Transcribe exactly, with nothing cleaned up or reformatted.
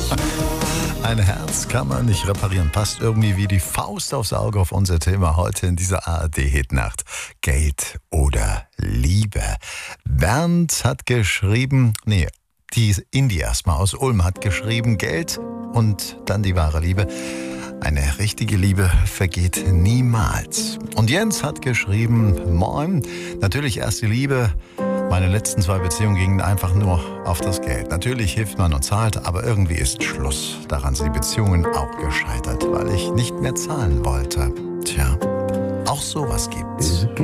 Ein Herz kann man nicht reparieren. Passt irgendwie wie die Faust aufs Auge auf unser Thema heute in dieser A R D-Hitnacht. Geld oder Liebe. Bernd hat geschrieben, nee, die Indie erstmal aus Ulm hat geschrieben, Geld und dann die wahre Liebe. Eine richtige Liebe vergeht niemals. Und Jens hat geschrieben, moin, natürlich erst die Liebe. Meine letzten zwei Beziehungen gingen einfach nur auf das Geld. Natürlich hilft man und zahlt, aber irgendwie ist Schluss. Daran sind die Beziehungen auch gescheitert, weil ich nicht mehr zahlen wollte. Tja, auch sowas gibt's.